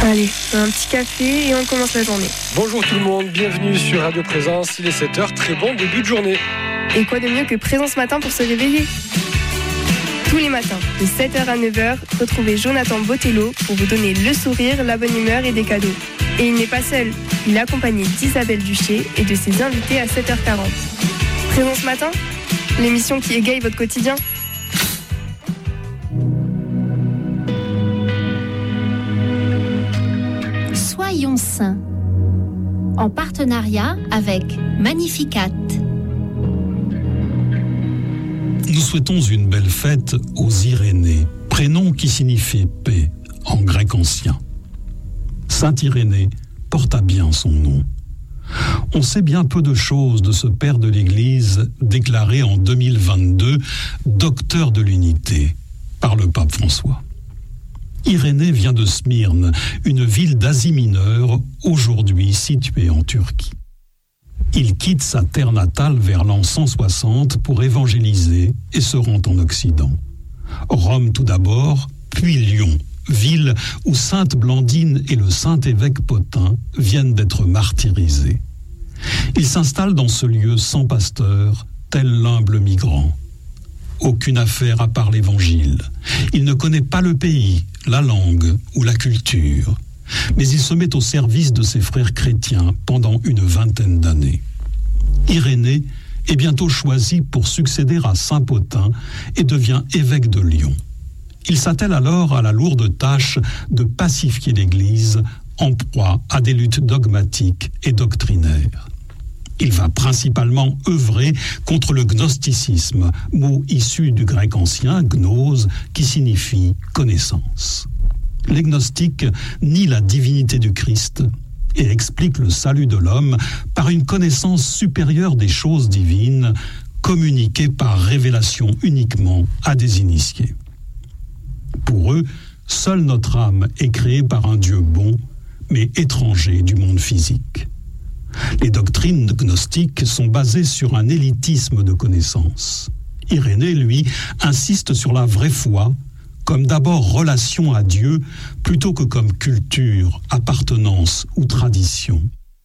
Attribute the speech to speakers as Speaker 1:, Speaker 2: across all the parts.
Speaker 1: Allez, un petit café et on commence la journée.
Speaker 2: Bonjour tout le monde, bienvenue sur Radio Présence, il est 7h, très bon début de journée.
Speaker 1: Et quoi de mieux que Présence Matin pour se réveiller ? Tous les matins, de 7h à 9h, retrouvez Jonathan Botello pour vous donner le sourire, la bonne humeur et des cadeaux. Et il n'est pas seul, il est accompagné d'Isabelle Duché et de ses invités à 7h40. Présence Matin, l'émission qui égaye votre quotidien.
Speaker 3: Soyons saints, en partenariat avec Magnificat.
Speaker 4: Nous souhaitons une belle fête aux Irénée, prénom qui signifie paix en grec ancien. Saint Irénée porta bien son nom. On sait bien peu de choses de ce père de l'Église déclaré en 2022 docteur de l'unité par le pape François. Irénée vient de Smyrne, une ville d'Asie mineure, aujourd'hui située en Turquie. Il quitte sa terre natale vers l'an 160 pour évangéliser et se rend en Occident. Rome tout d'abord, puis Lyon, ville où Sainte Blandine et le Saint-Évêque Pothin viennent d'être martyrisés. Il s'installe dans ce lieu sans pasteur, tel l'humble migrant. Aucune affaire à part l'Évangile. Il ne connaît pas le pays, la langue ou la culture. Mais il se met au service de ses frères chrétiens pendant une vingtaine d'années. Irénée est bientôt choisi pour succéder à Saint Pothin et devient évêque de Lyon. Il s'attelle alors à la lourde tâche de pacifier l'Église en proie à des luttes dogmatiques et doctrinaires. Il va principalement œuvrer contre le gnosticisme, mot issu du grec ancien gnose qui signifie connaissance. Les gnostiques nient la divinité du Christ et expliquent le salut de l'homme par une connaissance supérieure des choses divines, communiquée par révélation uniquement à des initiés. Pour eux, seule notre âme est créée par un Dieu bon, mais étranger du monde physique. Les doctrines gnostiques sont basées sur un élitisme de connaissances. Irénée, lui, insiste sur la vraie foi, comme d'abord relation à Dieu, plutôt que comme culture, appartenance ou tradition.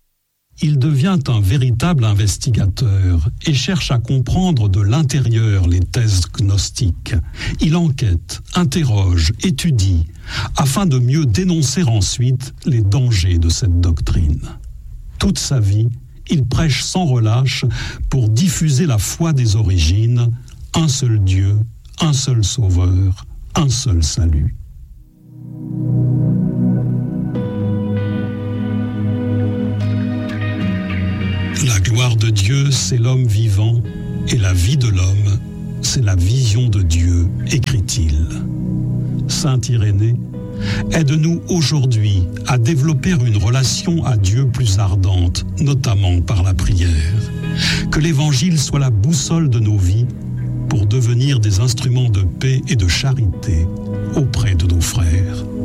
Speaker 4: Il devient un véritable investigateur et cherche à comprendre de l'intérieur les thèses gnostiques. Il enquête, interroge, étudie, afin de mieux dénoncer ensuite les dangers de cette doctrine. Toute sa vie, il prêche sans relâche pour diffuser la foi des origines, un seul Dieu, un seul Sauveur, un seul salut. La gloire de Dieu, c'est l'homme vivant, et la vie de l'homme, c'est la vision de Dieu, écrit-il. Saint Irénée, aide-nous aujourd'hui à développer une relation à Dieu plus ardente, notamment par la prière. Que l'Évangile soit la boussole de nos vies pour devenir des instruments de paix et de charité auprès de nos frères.